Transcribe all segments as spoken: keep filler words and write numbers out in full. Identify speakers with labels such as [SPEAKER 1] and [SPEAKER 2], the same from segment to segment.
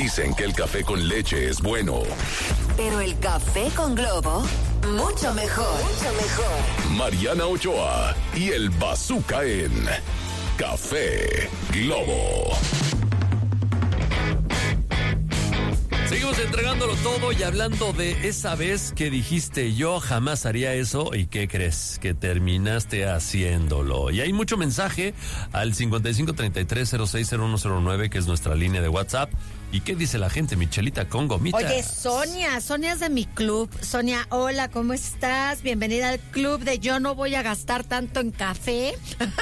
[SPEAKER 1] Dicen que el café con leche es bueno.
[SPEAKER 2] Pero el café con Globo, mucho mejor. Mucho mejor.
[SPEAKER 1] Mariana Ochoa y el Bazooka en Café Globo.
[SPEAKER 3] Seguimos entregándolo todo y hablando de esa vez que dijiste yo jamás haría eso y ¿qué crees? Que terminaste haciéndolo. Y hay mucho mensaje al cincuenta y cinco treinta y tres cero seis cero uno cero nueve, que es nuestra línea de WhatsApp. ¿Y qué dice la gente, Michelita con gomitas?
[SPEAKER 4] Oye, Sonia, Sonia es de mi club. Sonia, hola, ¿cómo estás? Bienvenida al club de Yo no voy a gastar tanto en café.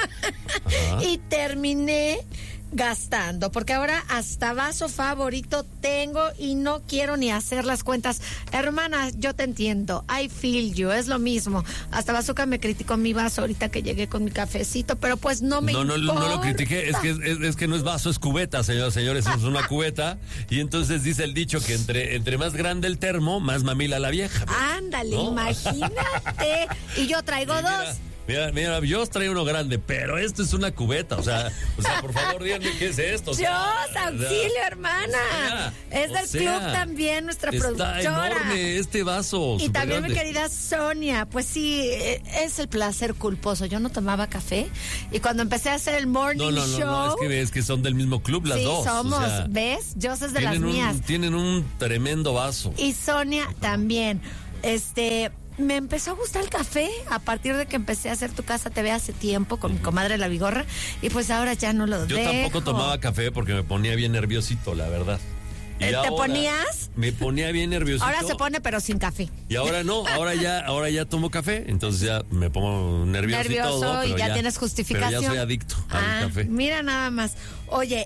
[SPEAKER 4] Y terminé gastando, porque ahora hasta vaso favorito tengo y no quiero ni hacer las cuentas. Hermana, yo te entiendo, I feel you, es lo mismo. Hasta Bazooka me criticó mi vaso ahorita que llegué con mi cafecito, pero pues no me
[SPEAKER 3] no, no,
[SPEAKER 4] importa.
[SPEAKER 3] No, no lo critiqué, es que, es, es que no es vaso, es cubeta, señoras y señores, es una cubeta. Y entonces dice el dicho que entre, entre más grande el termo, más mamila la vieja.
[SPEAKER 4] Ándale,
[SPEAKER 3] ¿no?
[SPEAKER 4] Imagínate. Y yo traigo
[SPEAKER 3] Y mira,
[SPEAKER 4] dos.
[SPEAKER 3] Mira, mira, yo os traigo uno grande, pero esto es una cubeta, o sea, o sea, por favor, díganme qué es esto. O sea,
[SPEAKER 4] Dios, auxilio, hermana.
[SPEAKER 3] O sea,
[SPEAKER 4] es del
[SPEAKER 3] o sea,
[SPEAKER 4] club también, nuestra
[SPEAKER 3] está
[SPEAKER 4] productora.
[SPEAKER 3] enorme este vaso.
[SPEAKER 4] Y también
[SPEAKER 3] grande.
[SPEAKER 4] mi querida Sonia, pues sí, es el placer culposo. Yo no tomaba café y cuando empecé a hacer el morning
[SPEAKER 3] no, no, no,
[SPEAKER 4] show.
[SPEAKER 3] No, es que, es que son del mismo club las
[SPEAKER 4] sí,
[SPEAKER 3] dos.
[SPEAKER 4] somos,
[SPEAKER 3] o sea,
[SPEAKER 4] ¿ves? Yo soy de las
[SPEAKER 3] un,
[SPEAKER 4] mías.
[SPEAKER 3] Tienen un tremendo vaso.
[SPEAKER 4] Y Sonia también. Este... Me empezó a gustar el café a partir de que empecé a hacer Tu Casa T V hace tiempo con uh-huh. mi comadre La Vigorra, y pues ahora ya no lo
[SPEAKER 3] Yo
[SPEAKER 4] dejo.
[SPEAKER 3] tampoco tomaba café porque me ponía bien nerviosito, la verdad. Y
[SPEAKER 4] ¿Te
[SPEAKER 3] ahora
[SPEAKER 4] ponías?
[SPEAKER 3] Me ponía bien nerviosito.
[SPEAKER 4] Ahora se pone pero sin café.
[SPEAKER 3] Y ahora no, ahora ya ahora ya tomo café, entonces ya me pongo nervioso,
[SPEAKER 4] Nervioso
[SPEAKER 3] y todo.
[SPEAKER 4] y ya, ya tienes justificación.
[SPEAKER 3] Pero ya soy adicto al
[SPEAKER 4] ah,
[SPEAKER 3] café.
[SPEAKER 4] Mira nada más. Oye,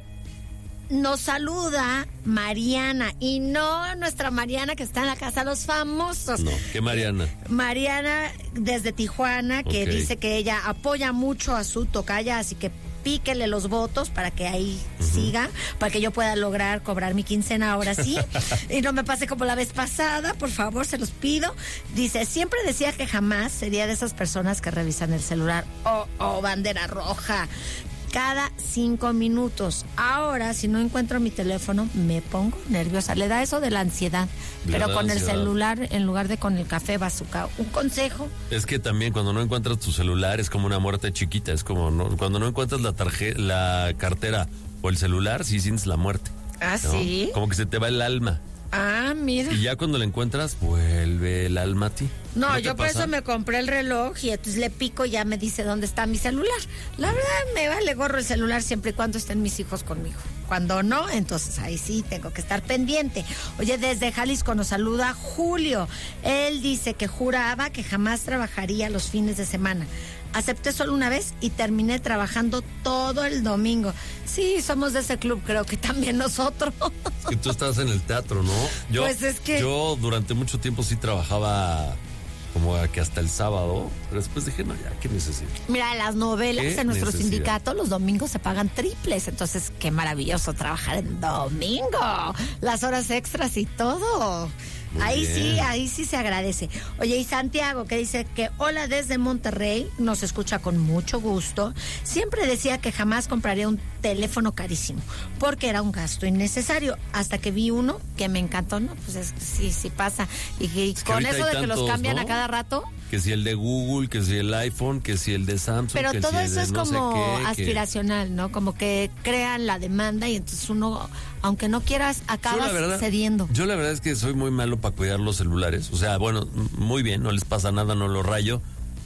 [SPEAKER 4] nos saluda Mariana, y no nuestra Mariana que está en la casa de los famosos.
[SPEAKER 3] No, ¿qué Mariana?
[SPEAKER 4] Mariana desde Tijuana, que
[SPEAKER 3] okay.
[SPEAKER 4] dice que ella apoya mucho a su tocaya, así que píquele los votos para que ahí uh-huh. siga, para que yo pueda lograr cobrar mi quincena ahora sí, y no me pase como la vez pasada, por favor, se los pido. Dice, siempre decía que jamás sería de esas personas que revisan el celular. Oh, oh, bandera roja. Cada cinco minutos. Ahora, si no encuentro mi teléfono, me pongo nerviosa. Le da eso de la ansiedad.
[SPEAKER 3] Le
[SPEAKER 4] pero con
[SPEAKER 3] ansiedad.
[SPEAKER 4] el celular, en lugar de con el café Bazooka. Un consejo.
[SPEAKER 3] Es que también cuando no encuentras tu celular es como una muerte chiquita. Es como no, cuando no encuentras la tarjeta, la cartera o el celular, sí sientes la muerte.
[SPEAKER 4] ¿Ah,
[SPEAKER 3] ¿no?
[SPEAKER 4] sí?
[SPEAKER 3] Como que se te va el alma.
[SPEAKER 4] Ah, mira.
[SPEAKER 3] Y ya cuando la encuentras, vuelve el alma a ti.
[SPEAKER 4] No,
[SPEAKER 3] ¿No
[SPEAKER 4] yo por
[SPEAKER 3] pasa?
[SPEAKER 4] eso me compré el reloj y entonces le pico y ya me dice dónde está mi celular. La verdad, me vale gorro el celular siempre y cuando estén mis hijos conmigo. Cuando no, entonces ahí sí tengo que estar pendiente. Oye, desde Jalisco nos saluda Julio. Él dice que juraba que jamás trabajaría los fines de semana. Acepté solo una vez y terminé trabajando todo el domingo. Sí, somos de ese club, creo que también nosotros.
[SPEAKER 3] Es que tú estás en el teatro, ¿no? Yo,
[SPEAKER 4] pues es que...
[SPEAKER 3] Yo durante mucho tiempo sí trabajaba como que hasta el sábado, pero después dije, no, ya, ¿qué necesito?
[SPEAKER 4] Mira, las novelas en nuestro
[SPEAKER 3] necesidad?
[SPEAKER 4] sindicato los domingos se pagan triples, entonces qué maravilloso trabajar en domingo. Las horas extras y todo.
[SPEAKER 3] Muy
[SPEAKER 4] ahí
[SPEAKER 3] bien.
[SPEAKER 4] sí, ahí sí se agradece. Oye, y Santiago, que dice que hola desde Monterrey, nos escucha con mucho gusto. Siempre decía que jamás compraría un teléfono carísimo, porque era un gasto innecesario, hasta que vi uno que me encantó. No, pues es, sí, sí pasa. Y, y
[SPEAKER 3] Es que
[SPEAKER 4] con
[SPEAKER 3] ahorita
[SPEAKER 4] eso
[SPEAKER 3] hay
[SPEAKER 4] de que los
[SPEAKER 3] tantos,
[SPEAKER 4] cambian
[SPEAKER 3] ¿no?
[SPEAKER 4] a cada rato...
[SPEAKER 3] Que si el de Google, que si el iPhone, que si el de Samsung.
[SPEAKER 4] Pero
[SPEAKER 3] que
[SPEAKER 4] todo
[SPEAKER 3] si el
[SPEAKER 4] eso
[SPEAKER 3] de
[SPEAKER 4] es
[SPEAKER 3] no sé
[SPEAKER 4] como
[SPEAKER 3] qué, que-
[SPEAKER 4] aspiracional, ¿no? Como que crean la demanda y entonces uno, aunque no quieras,
[SPEAKER 3] Yo
[SPEAKER 4] acabas
[SPEAKER 3] la verdad-
[SPEAKER 4] cediendo.
[SPEAKER 3] Yo la verdad es que soy muy malo para cuidar los celulares. O sea, bueno, muy bien, no les pasa nada, no los rayo,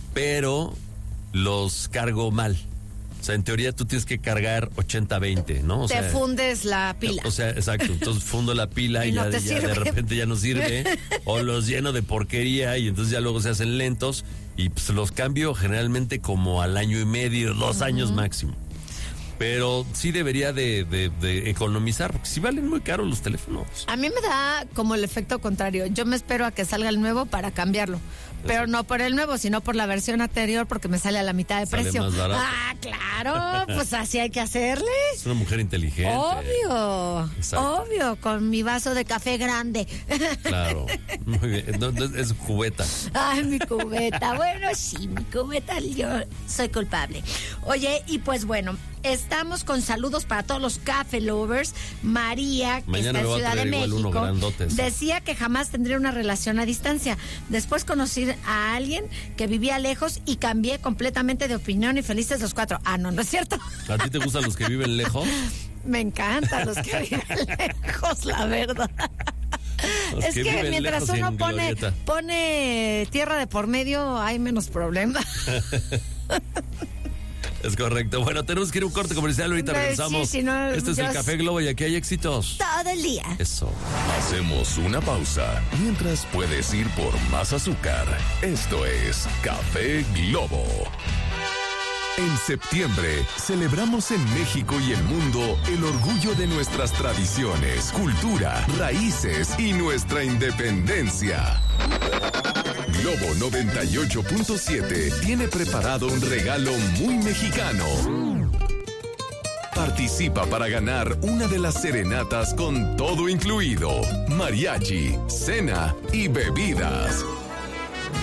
[SPEAKER 3] pero los cargo mal. O sea, en teoría tú tienes que cargar ochenta veinte, ¿no? O
[SPEAKER 4] Te
[SPEAKER 3] sea,
[SPEAKER 4] fundes la pila.
[SPEAKER 3] O sea, exacto. Entonces fundo la pila y,
[SPEAKER 4] Y no
[SPEAKER 3] ya,
[SPEAKER 4] te
[SPEAKER 3] ya de
[SPEAKER 4] sirve.
[SPEAKER 3] repente ya no sirve. O los lleno de porquería y entonces ya luego se hacen lentos. Y pues los cambio generalmente como al año y medio, dos uh-huh. años máximo. Pero sí debería de, de, de economizar, porque sí valen muy caros los teléfonos.
[SPEAKER 4] A mí me da como el efecto contrario. Yo me espero a que salga el nuevo para cambiarlo. Pero no por el nuevo, sino por la versión anterior, porque me sale a la mitad de
[SPEAKER 3] Sale
[SPEAKER 4] precio.
[SPEAKER 3] más barato.
[SPEAKER 4] Ah, claro, pues así hay que hacerle.
[SPEAKER 3] Es una mujer inteligente.
[SPEAKER 4] Obvio,
[SPEAKER 3] Exacto.
[SPEAKER 4] obvio, con mi vaso de café grande.
[SPEAKER 3] Claro, muy bien. No, no, es cubeta.
[SPEAKER 4] Ay, mi cubeta. Bueno, sí, mi cubeta, yo soy culpable. Oye, y pues bueno, estamos con saludos para todos los café lovers. María, que
[SPEAKER 3] Mañana
[SPEAKER 4] está en
[SPEAKER 3] me voy a
[SPEAKER 4] Ciudad de
[SPEAKER 3] traer igual uno
[SPEAKER 4] México,
[SPEAKER 3] grandote, sí.
[SPEAKER 4] decía que jamás tendría una relación a distancia. Después conocí a alguien que vivía lejos y cambié completamente de opinión y felices los cuatro. Ah, no, no es cierto.
[SPEAKER 3] ¿A ti te gustan los que viven lejos?
[SPEAKER 4] Me encantan los que viven lejos, la verdad.
[SPEAKER 3] Los
[SPEAKER 4] es
[SPEAKER 3] que
[SPEAKER 4] que,
[SPEAKER 3] viven
[SPEAKER 4] mientras
[SPEAKER 3] lejos y
[SPEAKER 4] uno
[SPEAKER 3] en
[SPEAKER 4] pone,
[SPEAKER 3] glorieta.
[SPEAKER 4] pone tierra de por medio, hay menos problemas.
[SPEAKER 3] Es correcto. Bueno, tenemos que ir a un corte comercial. Ahorita
[SPEAKER 4] Sí,
[SPEAKER 3] regresamos.
[SPEAKER 4] si no,
[SPEAKER 3] este es
[SPEAKER 4] yo-
[SPEAKER 3] el Café Globo y aquí hay éxitos.
[SPEAKER 4] Todo el día.
[SPEAKER 3] Eso.
[SPEAKER 1] Hacemos una pausa mientras puedes ir por más azúcar. Esto es Café Globo. En septiembre celebramos en México y el mundo el orgullo de nuestras tradiciones, cultura, raíces y nuestra independencia. Globo noventa y ocho punto siete tiene preparado un regalo muy mexicano. Participa para ganar una de las serenatas con todo incluido, mariachi, cena y bebidas.